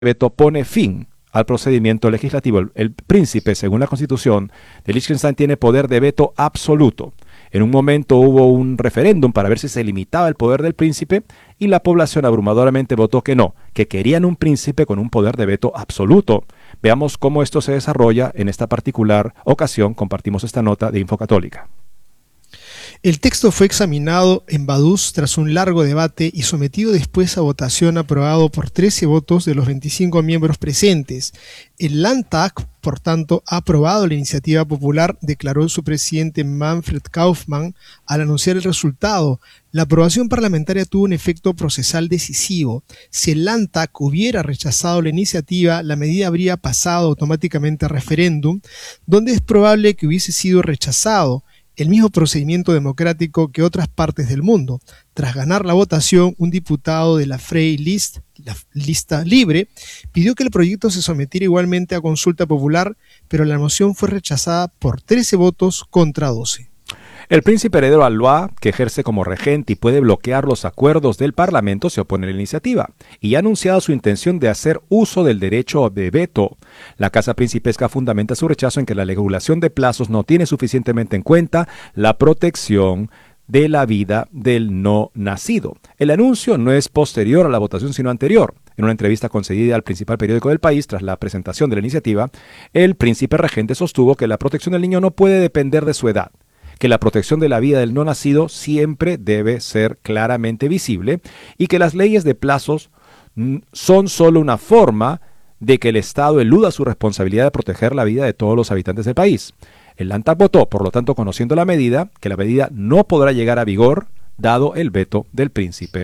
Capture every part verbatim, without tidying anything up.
veto pone fin al procedimiento legislativo. El, el príncipe, según la Constitución de Liechtenstein, tiene poder de veto absoluto. En un momento hubo un referéndum para ver si se limitaba el poder del príncipe y la población abrumadoramente votó que no, que querían un príncipe con un poder de veto absoluto. Veamos cómo esto se desarrolla en esta particular ocasión. Compartimos esta nota de Infocatólica. El texto fue examinado en Vaduz tras un largo debate y sometido después a votación, aprobado por trece votos de los veinticinco miembros presentes. El Landtag, por tanto, ha aprobado la iniciativa popular, declaró su presidente Manfred Kaufmann al anunciar el resultado. La aprobación parlamentaria tuvo un efecto procesal decisivo. Si el Landtag hubiera rechazado la iniciativa, la medida habría pasado automáticamente a referéndum, donde es probable que hubiese sido rechazado. El mismo procedimiento democrático que otras partes del mundo. Tras ganar la votación, un diputado de la Freie Liste, la lista libre, pidió que el proyecto se sometiera igualmente a consulta popular, pero la moción fue rechazada por trece votos contra doce. El príncipe heredero Valois, que ejerce como regente y puede bloquear los acuerdos del Parlamento, se opone a la iniciativa y ha anunciado su intención de hacer uso del derecho de veto. La Casa Principesca fundamenta su rechazo en que la regulación de plazos no tiene suficientemente en cuenta la protección de la vida del no nacido. El anuncio no es posterior a la votación, sino anterior. En una entrevista concedida al principal periódico del país tras la presentación de la iniciativa, el príncipe regente sostuvo que la protección del niño no puede depender de su edad, que la protección de la vida del no nacido siempre debe ser claramente visible y que las leyes de plazos son solo una forma de que el Estado eluda su responsabilidad de proteger la vida de todos los habitantes del país. El Landtag votó, por lo tanto, conociendo la medida, que la medida no podrá llegar a vigor dado el veto del príncipe.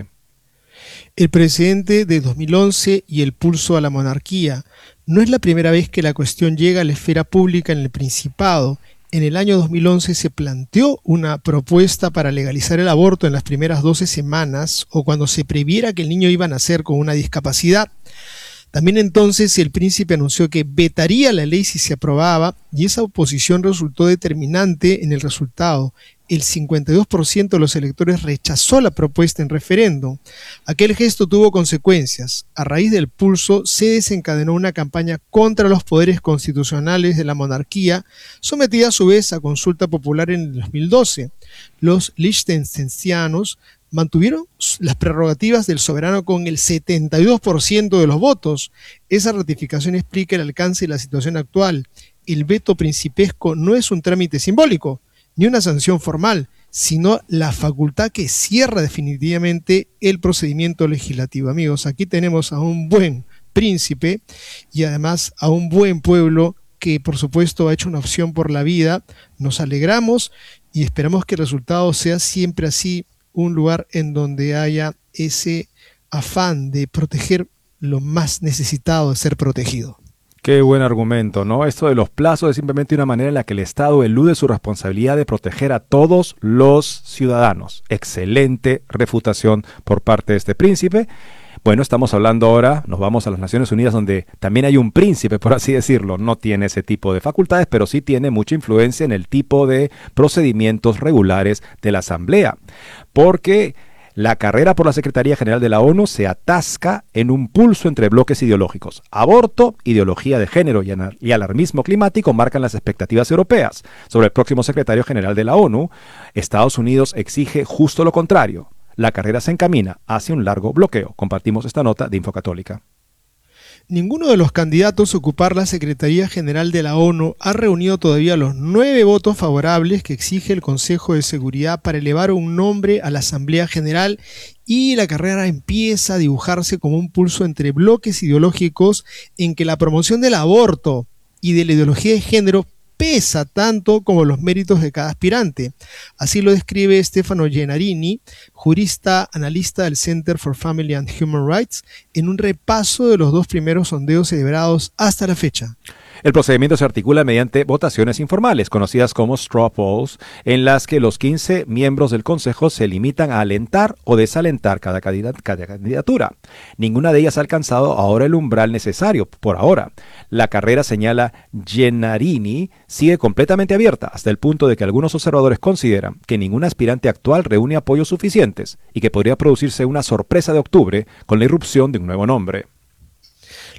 El precedente de dos mil once y el pulso a la monarquía. No es la primera vez que la cuestión llega a la esfera pública en el Principado. En el año dos mil once se planteó una propuesta para legalizar el aborto en las primeras doce semanas o cuando se previera que el niño iba a nacer con una discapacidad. También entonces el príncipe anunció que vetaría la ley si se aprobaba y esa oposición resultó determinante en el resultado. El cincuenta y dos por ciento de los electores rechazó la propuesta en referéndum. Aquel gesto tuvo consecuencias. A raíz del pulso se desencadenó una campaña contra los poderes constitucionales de la monarquía, sometida a su vez a consulta popular en el dos mil doce. Los liechtensteinos mantuvieron las prerrogativas del soberano con el setenta y dos por ciento de los votos. Esa ratificación explica el alcance de la situación actual. El veto principesco no es un trámite simbólico, ni una sanción formal, sino la facultad que cierra definitivamente el procedimiento legislativo. Amigos, aquí tenemos a un buen príncipe y además a un buen pueblo que por supuesto ha hecho una opción por la vida. Nos alegramos y esperamos que el resultado sea siempre así, un lugar en donde haya ese afán de proteger lo más necesitado de ser protegido. Qué buen argumento, ¿no? Esto de los plazos es simplemente una manera en la que el Estado elude su responsabilidad de proteger a todos los ciudadanos. Excelente refutación por parte de este príncipe. Bueno, estamos hablando ahora, nos vamos a las Naciones Unidas, donde también hay un príncipe, por así decirlo. No tiene ese tipo de facultades, pero sí tiene mucha influencia en el tipo de procedimientos regulares de la Asamblea. Porque la carrera por la Secretaría General de la ONU se atasca en un pulso entre bloques ideológicos. Aborto, ideología de género y alarmismo climático marcan las expectativas europeas. Sobre el próximo secretario general de la ONU, Estados Unidos exige justo lo contrario. La carrera se encamina hacia un largo bloqueo. Compartimos esta nota de Infocatólica. Ninguno de los candidatos a ocupar la Secretaría General de la ONU ha reunido todavía los nueve votos favorables que exige el Consejo de Seguridad para elevar un nombre a la Asamblea General, y la carrera empieza a dibujarse como un pulso entre bloques ideológicos en que la promoción del aborto y de la ideología de género pesa tanto como los méritos de cada aspirante. Así lo describe Stefano Gennarini, jurista analista del Center for Family and Human Rights, en un repaso de los dos primeros sondeos celebrados hasta la fecha. El procedimiento se articula mediante votaciones informales, conocidas como straw polls, en las que los quince miembros del Consejo se limitan a alentar o desalentar cada candidatura. Ninguna de ellas ha alcanzado ahora el umbral necesario, por ahora. La carrera, señala Gennarini, sigue completamente abierta, hasta el punto de que algunos observadores consideran que ningún aspirante actual reúne apoyos suficientes y que podría producirse una sorpresa de octubre con la irrupción de un nuevo nombre.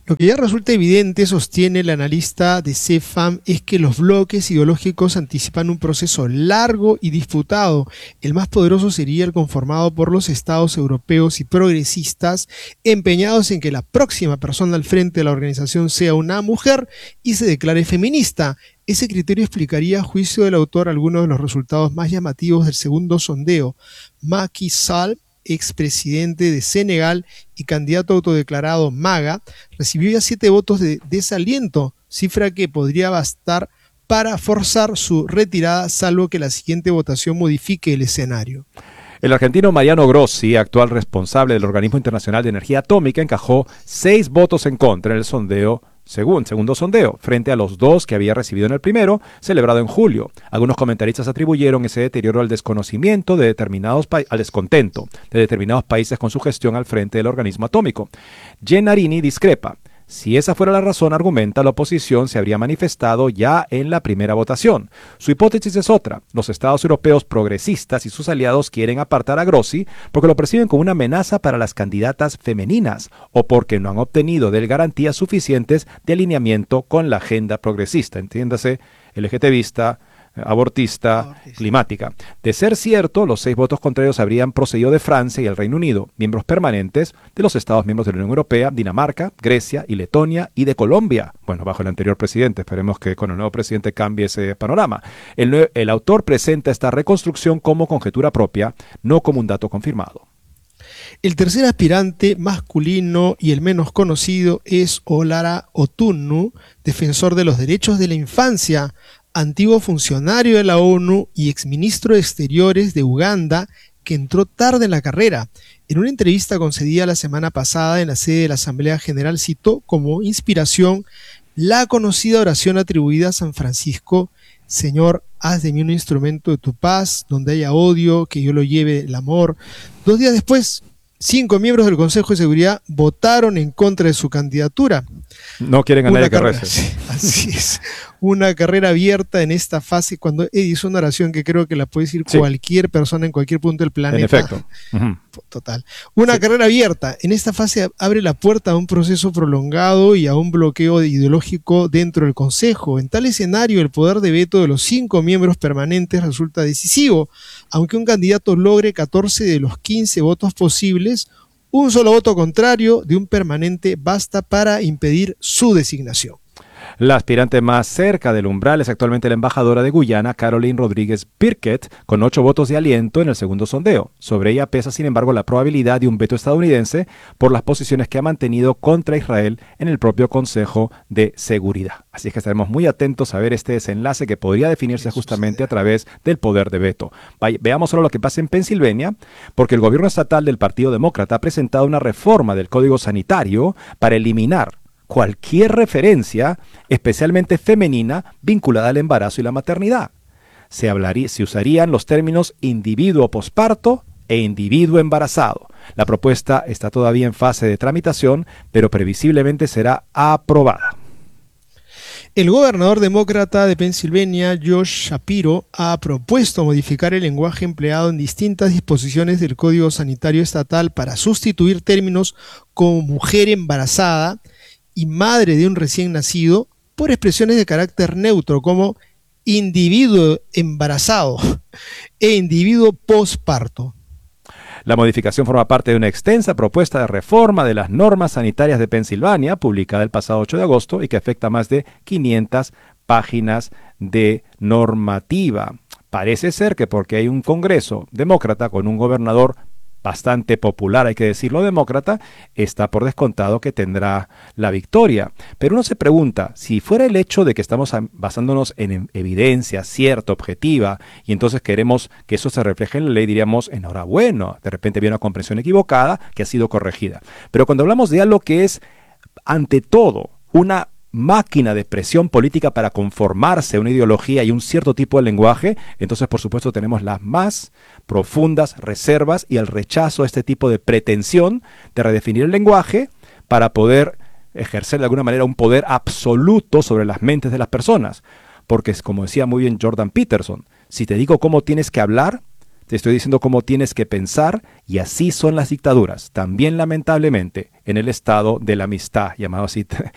Lo que ya resulta evidente, sostiene el analista de CEFAM, es que los bloques ideológicos anticipan un proceso largo y disputado. El más poderoso sería el conformado por los estados europeos y progresistas, empeñados en que la próxima persona al frente de la organización sea una mujer y se declare feminista. Ese criterio explicaría, a juicio del autor, algunos de los resultados más llamativos del segundo sondeo. Macky Sall, expresidente de Senegal y candidato autodeclarado MAGA, recibió ya siete votos de desaliento, cifra que podría bastar para forzar su retirada, salvo que la siguiente votación modifique el escenario. El argentino Mariano Grossi, actual responsable del Organismo Internacional de Energía Atómica, encajó seis votos en contra en el sondeo Según segundo sondeo, frente a los dos que había recibido en el primero, celebrado en julio. Algunos comentaristas atribuyeron ese deterioro al desconocimiento de determinados pa- al descontento de determinados países con su gestión al frente del organismo atómico. Gennarini discrepa. Si esa fuera la razón, argumenta, la oposición se habría manifestado ya en la primera votación. Su hipótesis es otra. Los estados europeos progresistas y sus aliados quieren apartar a Grossi porque lo perciben como una amenaza para las candidatas femeninas o porque no han obtenido de él garantías suficientes de alineamiento con la agenda progresista, entiéndase, LGTBista, abortista, abortista, climática. De ser cierto, los seis votos contrarios habrían procedido de Francia y el Reino Unido, miembros permanentes de los Estados miembros de la Unión Europea, Dinamarca, Grecia y Letonia, y de Colombia. Bueno, bajo el anterior presidente. Esperemos que con el nuevo presidente cambie ese panorama. El, el autor presenta esta reconstrucción como conjetura propia, no como un dato confirmado. El tercer aspirante masculino y el menos conocido es Olara Otunnu, defensor de los derechos de la infancia, antiguo funcionario de la ONU y exministro de Exteriores de Uganda, que entró tarde en la carrera. En una entrevista concedida la semana pasada en la sede de la Asamblea General, citó como inspiración la conocida oración atribuida a San Francisco: Señor, haz de mí un instrumento de tu paz, donde haya odio, que yo lo lleve el amor. Dos días después, cinco miembros del Consejo de Seguridad votaron en contra de su candidatura. No quieren a nadie que rece. Sí, así es. Una carrera abierta en esta fase, cuando Eddie hizo una oración que creo que la puede decir sí. cualquier persona en cualquier punto del planeta. En efecto. Uh-huh. Total. Una sí. carrera abierta. En esta fase abre la puerta a un proceso prolongado y a un bloqueo ideológico dentro del Consejo. En tal escenario, el poder de veto de los cinco miembros permanentes resulta decisivo. Aunque un candidato logre catorce de los quince votos posibles, un solo voto contrario de un permanente basta para impedir su designación. La aspirante más cerca del umbral es actualmente la embajadora de Guyana, Caroline Rodríguez Birkett, con ocho votos de aliento en el segundo sondeo. Sobre ella pesa, sin embargo, la probabilidad de un veto estadounidense por las posiciones que ha mantenido contra Israel en el propio Consejo de Seguridad. Así es que estaremos muy atentos a ver este desenlace que podría definirse justamente a través del poder de veto. Veamos solo lo que pasa en Pensilvania, porque el gobierno estatal del Partido Demócrata ha presentado una reforma del Código Sanitario para eliminar cualquier referencia, especialmente femenina, vinculada al embarazo y la maternidad. Se, hablaría, se usarían los términos individuo posparto e individuo embarazado. La propuesta está todavía en fase de tramitación, pero previsiblemente será aprobada. El gobernador demócrata de Pensilvania, Josh Shapiro, ha propuesto modificar el lenguaje empleado en distintas disposiciones del Código Sanitario Estatal para sustituir términos como mujer embarazada y madre de un recién nacido por expresiones de carácter neutro como individuo embarazado e individuo posparto. La modificación forma parte de una extensa propuesta de reforma de las normas sanitarias de Pensilvania, publicada el pasado ocho de agosto y que afecta a más de quinientas páginas de normativa. Parece ser que porque hay un Congreso demócrata con un gobernador bastante popular, hay que decirlo, demócrata, está por descontado que tendrá la victoria. Pero uno se pregunta, si fuera el hecho de que estamos basándonos en evidencia cierta, objetiva, y entonces queremos que eso se refleje en la ley, diríamos, enhorabuena, de repente había una comprensión equivocada que ha sido corregida. Pero cuando hablamos de algo que es, ante todo, una máquina de presión política para conformarse a una ideología y un cierto tipo de lenguaje, entonces por supuesto tenemos las más profundas reservas y el rechazo a este tipo de pretensión de redefinir el lenguaje para poder ejercer de alguna manera un poder absoluto sobre las mentes de las personas. Porque, como decía muy bien Jordan Peterson, si te digo cómo tienes que hablar, Te estoy diciendo cómo tienes que pensar y así son las dictaduras. También lamentablemente en el estado de la amistad, llamado así